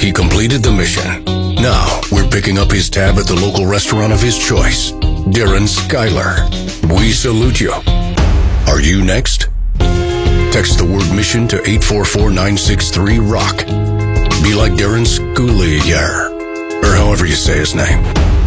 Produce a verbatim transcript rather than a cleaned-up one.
He completed the mission. Now, we're picking up his tab at the local restaurant of his choice. Darren Skylar. We salute you. Are you next? Text the word mission to eight four four nine six three ROCK. Be like Darren Skylar, or however you say his name.